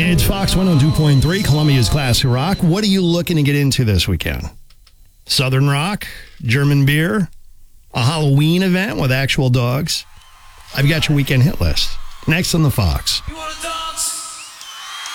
It's Fox 102.3, Columbia's Classic Rock. What are you looking to get into this weekend? Southern rock, German beer, a Halloween event with actual dogs. I've got your weekend hit list. Next on the Fox. You wanna die?